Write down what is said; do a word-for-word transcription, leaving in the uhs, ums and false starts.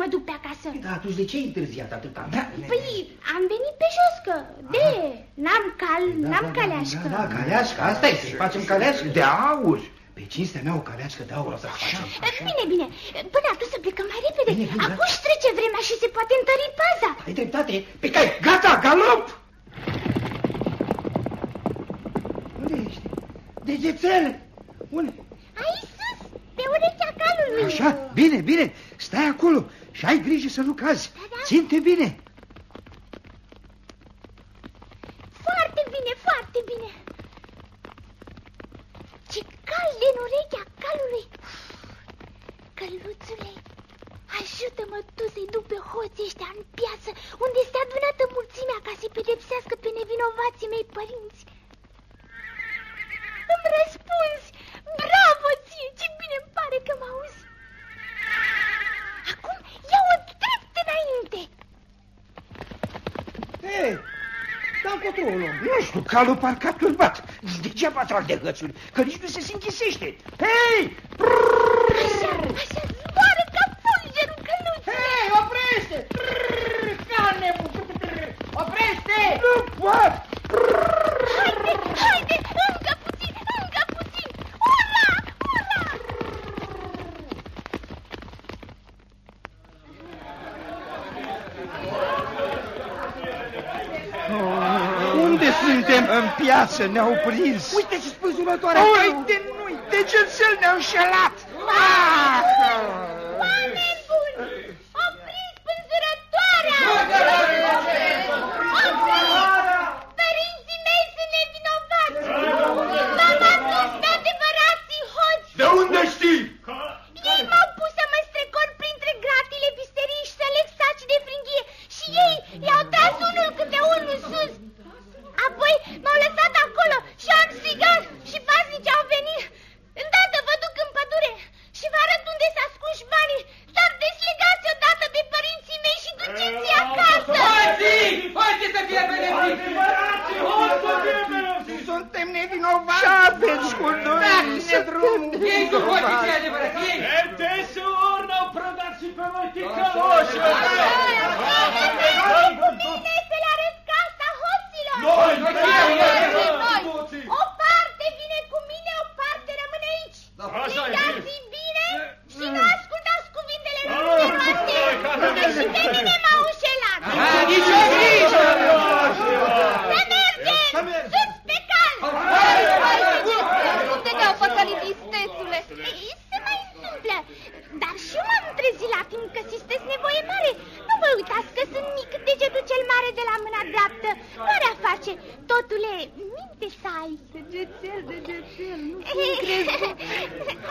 duc pe acasă. Da, atunci de ce ai întârziat atâta? Da, păi, am venit pe jos, că de, n-am cal, n-am da, caleașcă. Da, da, caleașcă, asta e, să facem caleașcă de aur. Pe cinstea mea o caleașcă de aur o să facem. Bine, bine, până atunci să plecăm mai repede. Bine, bine, acum își trece vremea și se poate întări paza. Ai dreptate, pe cai, gata, galop! Unde ești? Degețel! Unde? Aici sus, pe urechea calului. Așa, bine, bine, stai acolo și ai grijă să nu cazi. Da, da. Ține-te bine. Foarte bine, foarte bine. Ce cald în urechea calului. Căluțule, ajută-mă tu să-i duc pe hoții ăștia în piață, unde este adunată mulțimea, ca să-i pedepsească pe nevinovații mei părinți. Îmi răspunzi! Bravo ție! Ce bine îmi pare că mă auzi! Acum ia-o drept înainte! Hei, dar încotro o luăm. Nu știu, calul parcă a turbat. Degeaba trag de gățuri, că nici nu se închisește. Hei! Așa, așa, zboară ca fulgerul căluț! Hei, oprește! Carne! Oprește! Nu pot! Haide, haide, încă puțin, încă puțin! Ura, ura! Unde suntem? În piață, ne-au prins. Uite ce spânzurătoare! Uite, nu-i, degețel ne-au înșelat! Oameni buni! Opriți spânzurătoarea! Părinții mei sunt nevinovați! M-am adus pe adevărații hoți! De unde știi? Ei m-au pus să mă strecor printre gratile visteriei și să leg saci de fringhie și ei i-au tras unul câte unul sus. Apoi m-au lăsat acolo și am strigat și paznicii au venit. Îndată vă duc în pădure și vă arăt unde s-a ascunși banii. Dar deslegați odată de părinții mei și duceți-i acasă. Hoții! Hoții să fie pedepsiți! Suntem nevinovați! Ce aveți cu noi? Dați-ne drumul! Ei sunt hoții cei adevărați! Ei! Desori n-au prădat și pe noi ticăloși! Cu mine să le arăt casa hoților! Noi! Noi! O parte vine cu mine, o parte rămâne aici! Strigați-i bine și nu ascultați cuvintele noastre! Că și pe mine m-au înșelat! Nici o grijă! Să mergem! Sus pe cal! Unde te-au păcălit, istețule? Se mai întâmplă, dar și eu m-am trezit la timp că sistesc nevoie mare. Nu vă uitați că sunt mic degetul cel mare de la mâna dreaptă. Marea face, totule, minte să ai. Degețel, degețel, nu